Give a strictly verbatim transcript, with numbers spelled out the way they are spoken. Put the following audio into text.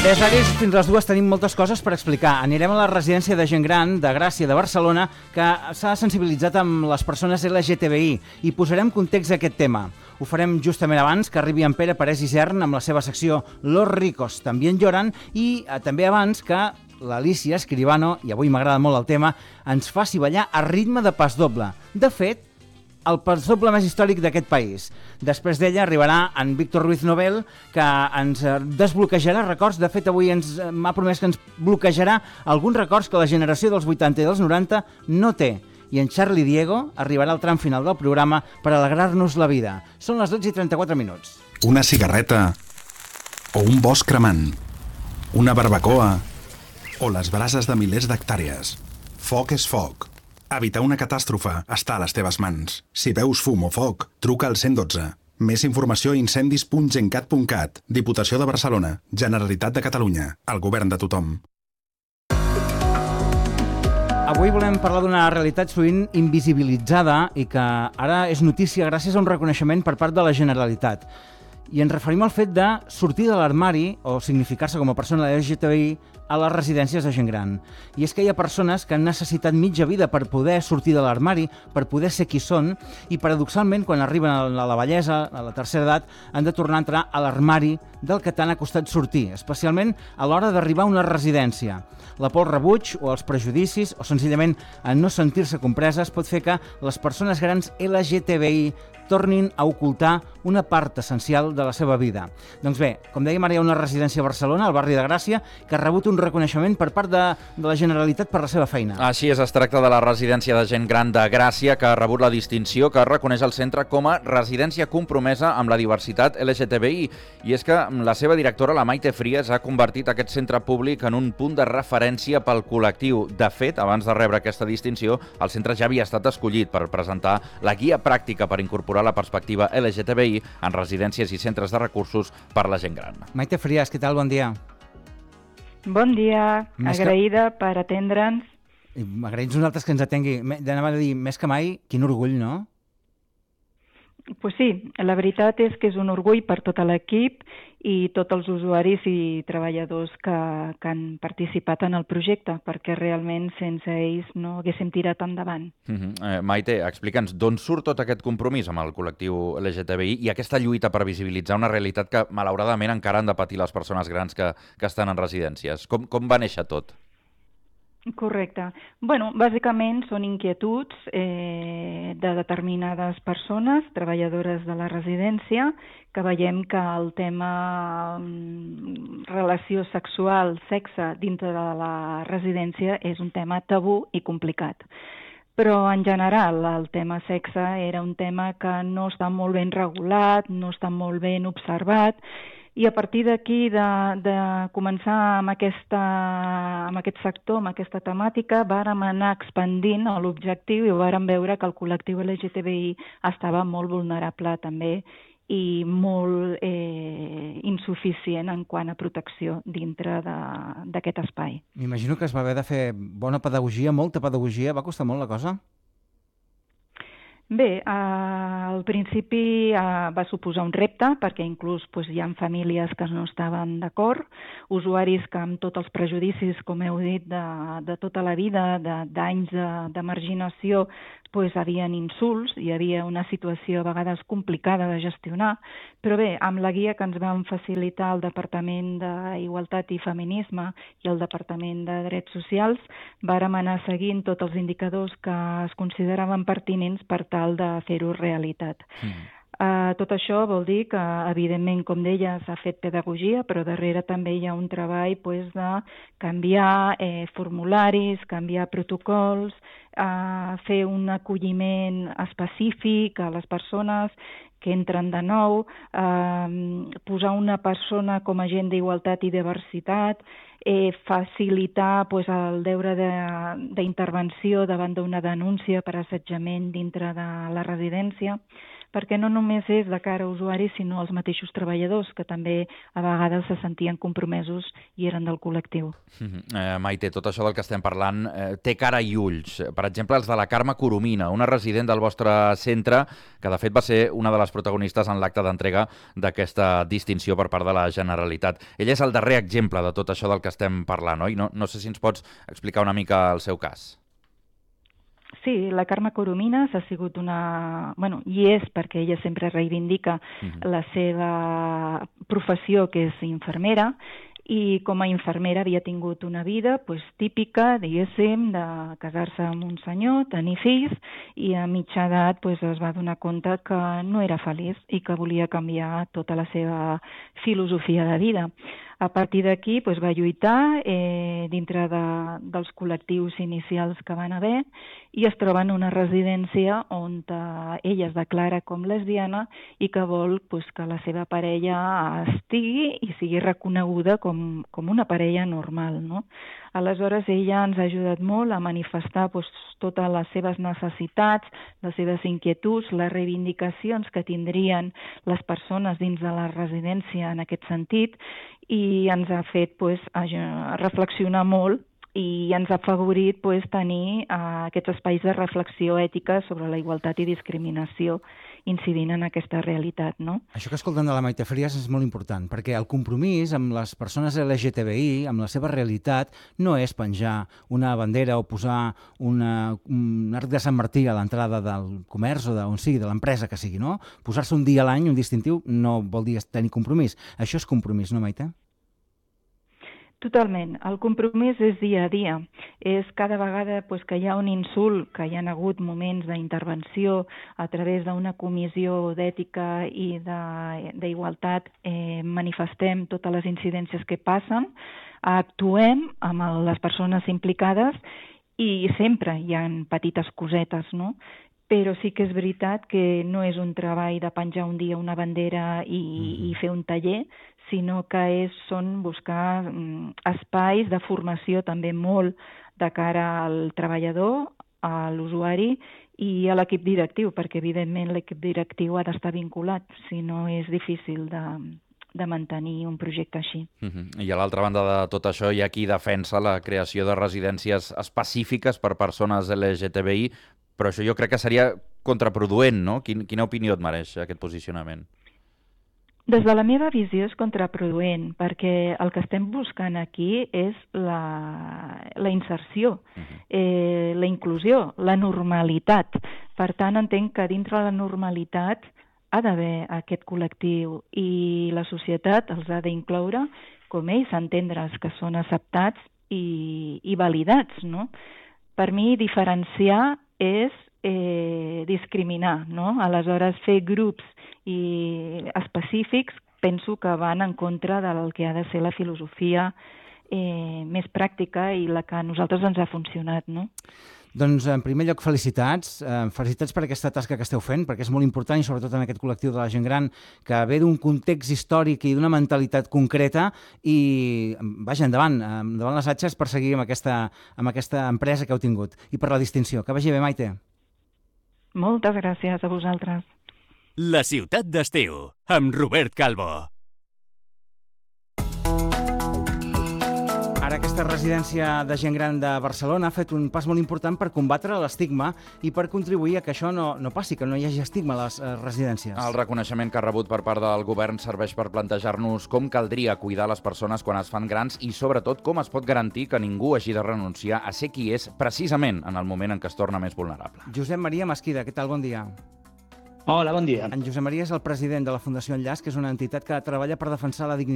Des d'ara fins les dues tenim moltes coses per explicar. Anirem a la residència de gent gran de Gràcia de Barcelona, que s'ha sensibilitzat amb les persones L G T B I, i posarem context a aquest tema. Ho farem justament abans que arribi en Pere Parés Isern amb la seva secció Los ricos también lloran, i eh, també abans que l'Alicia Escribano, i avui m'agrada molt el tema, ens faci ballar a ritme de pas doble. De fet, el pas doble més històric d'aquest país. Després d'ella arribarà en Víctor Ruiz Nobel, que ens desbloquejarà records. De fet, avui ens m'ha promès que ens bloquejarà alguns records que la generació dels vuitanta i dels noranta no té. I en Charlie Diego arribarà al tram final del programa per alegrar-nos la vida. Són les dotze i trenta-quatre minuts. Una cigarreta o un bosc cremant, una barbacoa o les brases de milers d'hectàrees. Foc és foc. Evitar una catàstrofe està a les teves mans. Si veus fum o foc, truca al cent i dotze. Més informació a incendis punt gencat punt cat. Diputació de Barcelona. Generalitat de Catalunya. El govern de tothom. Avui volem parlar d'una realitat sovint invisibilitzada i que ara és notícia gràcies a un reconeixement per part de la Generalitat. I ens referim al fet de sortir de l'armari o significar-se com a persona L G T B I a les residències de gent gran. I és que hi ha persones que han necessitat mitja vida per poder sortir de l'armari, per poder ser qui són, i paradoxalment, quan arriben a la vellesa, a la tercera edat, han de tornar a entrar a l'armari del que t'han acostat sortir, especialment a l'hora d'arribar a una residència. La por al rebuig o els prejudicis, o senzillament a no sentir-se compreses, pot fer que les persones grans L G T B I tornin a ocultar una part essencial de la seva vida. Doncs bé, com dèiem, ara hi ha una residència a Barcelona, al barri de Gràcia, que ha rebut un reconeixement per part de, de la Generalitat per la seva feina. Així és, es tracta de la residència de gent gran de Gràcia, que ha rebut la distinció que reconeix el centre com a residència compromesa amb la diversitat L G T B I. I és que la seva directora, la Maite Frías, ha convertit aquest centre públic en un punt de referència pel col·lectiu. De fet, abans de rebre aquesta distinció, el centre ja havia estat escollit per presentar la guia pràctica per incorporar la perspectiva L G T B I en residències i centres de recursos per la gent gran. Maite Frías, què tal? Bon dia. Bon dia, Més agraïda que... per atendre'ns. Agraïts nosaltres que ens atengui. Anava a dir, més que mai, quin orgull, no? Pues sí, la veritat és que és un orgull per tot l'equip i tots els usuaris i treballadors que, que han participat en el projecte, perquè realment sense ells no haguéssim tirat endavant. Uh -huh. eh, Maite, explica'ns, d'on surt tot aquest compromís amb el col·lectiu L G T B I i aquesta lluita per visibilitzar una realitat que, malauradament, encara han de patir les persones grans que, que estan en residències? Com, com va néixer tot? Correcte. Bueno, bàsicament són inquietuds eh, de determinades persones, treballadores de la residència, que veiem que el tema mm, relació sexual, sexe, dintre de la residència és un tema tabú i complicat. Però, en general, el tema sexe era un tema que no està molt ben regulat, no està molt ben observat, i a partir d'aquí, de, de començar amb, aquesta, amb aquest sector, amb aquesta temàtica, vàrem anar expandint l'objectiu i vàrem veure que el col·lectiu L G T B I estava molt vulnerable també i molt eh, insuficient en quant a protecció dintre d'aquest espai. M'imagino que es va haver de fer bona pedagogia, molta pedagogia. Va costar molt la cosa? Bé, eh, al principi eh, va suposar un repte, perquè inclús pues, hi ha famílies que no estaven d'acord, usuaris que amb tots els prejudicis, com heu dit, de, de tota la vida, d'anys de, de, de marginació, pues, havien insults, hi havia una situació a vegades complicada de gestionar, però bé, amb la guia que ens van facilitar el Departament d'Igualtat i Feminisme i el Departament de Drets Socials, vàrem anar seguint tots els indicadors que es consideraven pertinents per tal de fer-ho realitat. Mm. Uh, tot això vol dir que, evidentment, com deia, s'ha fet pedagogia, però darrere també hi ha un treball pues, de canviar eh, formularis, canviar protocols, uh, fer un acolliment específic a les persones que entren de nou, eh, posar una persona com a agent d'igualtat i diversitat, eh, facilitar pues, el deure d'intervenció davant d'una denúncia per assetjament dintre de la residència. perquè no només és de cara a usuaris, sinó als mateixos treballadors, que també a vegades se sentien compromesos i eren del col·lectiu. Mm-hmm. eh, Maite, tot això del que estem parlant eh, té cara i ulls. Per exemple, els de la Carme Coromina, una resident del vostre centre, que de fet va ser una de les protagonistes en l'acte d'entrega d'aquesta distinció per part de la Generalitat. Ell és el darrer exemple de tot això del que estem parlant, oi? No, no sé si ens pots explicar una mica el seu cas. Sí, la Carme Coromines ha sigut una... Bueno, i és perquè ella sempre reivindica uh-huh. la seva professió, que és infermera, i com a infermera havia tingut una vida pues, típica, diguéssim, de casar-se amb un senyor, tenir fills, i a mitja edat pues, es va donar compte que no era feliç i que volia canviar tota la seva filosofia de vida. A partir d'aquí pues, va lluitar eh, dintre de, dels col·lectius inicials que van haver i es troba en una residència on eh, ella es declara com lesbiana i que vol pues, que la seva parella estigui i sigui reconeguda com, com una parella normal, no? Aleshores, ella ens ha ajudat molt a manifestar pues, totes les seves necessitats, les seves inquietuds, les reivindicacions que tindrien les persones dins de la residència en aquest sentit, i ens ha fet pues, a reflexionar molt i ens ha afavorit pues, tenir uh, aquests espais de reflexió ètica sobre la igualtat i discriminació incidint en aquesta realitat, no? Això que escolten de la Maite Frías és molt important, perquè el compromís amb les persones L G T B I, amb la seva realitat, no és penjar una bandera o posar una, un arc de Sant Martí a l'entrada del comerç o d'on sigui, de l'empresa que sigui, no? Posar-se un dia a l'any, un distintiu, no vol dir tenir compromís. Això és compromís, no, Maite? Totalment. El compromís és dia a dia. És cada vegada pues, que hi ha un insult, que hi ha hagut moments d'intervenció a través d'una comissió d'ètica i d'igualtat, eh, manifestem totes les incidències que passen, actuem amb les persones implicades i sempre hi ha petites cosetes, no? Però sí que és veritat que no és un treball de penjar un dia una bandera i, mm-hmm. i fer un taller, sinó que és, són buscar mm, espais de formació també molt de cara al treballador, a l'usuari i a l'equip directiu, perquè evidentment l'equip directiu ha d'estar vinculat, si no és difícil de, de mantenir un projecte així. Uh-huh. I a l'altra banda de tot això hi ha qui defensa la creació de residències específiques per persones L G T B I, però això jo crec que seria contraproduent, no? Quin, quina opinió et mereix aquest posicionament? Des de la meva visió és contraproduent, perquè el que estem buscant aquí és la, la inserció, uh-huh. eh, la inclusió, la normalitat. Per tant, entenc que dintre de la normalitat ha d'haver aquest col·lectiu i la societat els ha d'incloure com ells, entendre's que són acceptats i, i validats, no? Per mi, diferenciar és eh, discriminar, no? Aleshores, fer grups i específics penso que van en contra del que ha de ser la filosofia eh, més pràctica i la que a nosaltres ens ha funcionat, no? Doncs, en primer lloc, felicitats. Eh, felicitats per aquesta tasca que esteu fent, perquè és molt important, i sobretot en aquest col·lectiu de la gent gran, que ve d'un context històric i d'una mentalitat concreta, i, vaja, endavant, endavant les atxes per seguir amb aquesta, amb aquesta empresa que heu tingut. I per la distinció. Que vagi bé, Maite. Moltes gràcies a vosaltres. La ciutat d'estiu, amb Robert Calvo. Ara aquesta residència de gent gran de Barcelona ha fet un pas molt important per combatre l'estigma i per contribuir a que això no, no passi, que no hi hagi estigma a les eh, residències. El reconeixement que ha rebut per part del govern serveix per plantejar-nos com caldria cuidar les persones quan es fan grans i, sobretot, com es pot garantir que ningú hagi de renunciar a ser qui és precisament en el moment en què es torna més vulnerable. Josep Maria Mesquida, què tal? Bon dia. Hola, bon dia. En Josep Maria és el president de la Fundació Enllaç, que és una entitat que treballa per defensar la dignitat